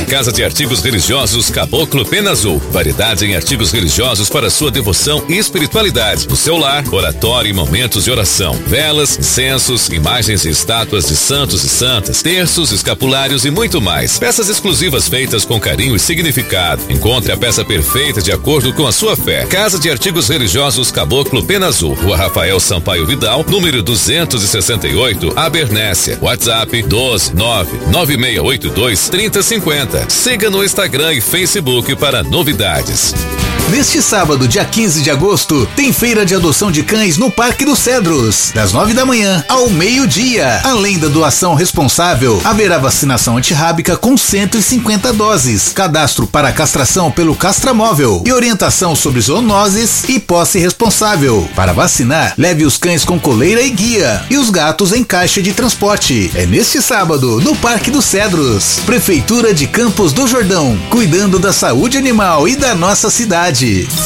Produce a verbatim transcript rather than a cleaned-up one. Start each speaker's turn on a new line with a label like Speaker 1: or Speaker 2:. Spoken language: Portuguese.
Speaker 1: Casa de Artigos Religiosos Caboclo Pena Azul. Variedade em artigos religiosos para sua devoção e espiritualidade. No seu lar, oratório e momentos de oração. Velas, incensos, imagens e estátuas de santos e santas, terços, escapulários e muito mais. Peças exclusivas feitas com carinho e significado. Encontre a peça perfeita de acordo com a sua fé. Casa de Artigos Religiosos Caboclo Pena Azul. Rua Rafael Sampaio Vidal, número duzentos e sessenta e oito, Abernéssia. WhatsApp doze nove nove seis oito dois três zero cinco zero. Siga no Instagram e Facebook para novidades.
Speaker 2: Neste sábado, dia quinze de agosto, tem feira de adoção de cães no Parque dos Cedros, das nove da manhã ao meio-dia. Além da doação responsável, haverá vacinação antirrábica com cento e cinquenta doses, cadastro para castração pelo Castramóvel e orientação sobre zoonoses e posse responsável. Para vacinar, leve os cães com coleira e guia e os gatos em caixa de transporte. É neste sábado, no Parque dos Cedros. Prefeitura de Campos do Jordão, cuidando da saúde animal e da nossa cidade.